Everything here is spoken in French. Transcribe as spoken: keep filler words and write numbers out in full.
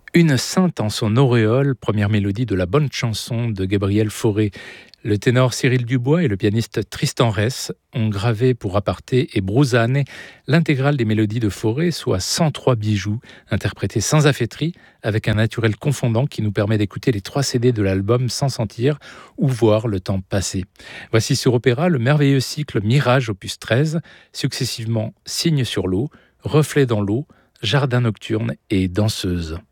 Une sainte en son auréole, première mélodie de la bonne chanson de Gabriel Fauré. Le ténor Cyril Dubois et le pianiste Tristan Ress ont gravé pour Aparté et Bruzane l'intégrale des mélodies de Fauré, soit cent trois bijoux, interprétés sans affaîtrie, avec un naturel confondant qui nous permet d'écouter les trois C D de l'album sans sentir ou voir le temps passer. Voici sur Opéra le merveilleux cycle Mirage opus treize, successivement Signe sur l'eau, Reflet dans l'eau, Jardin nocturne et Danseuse.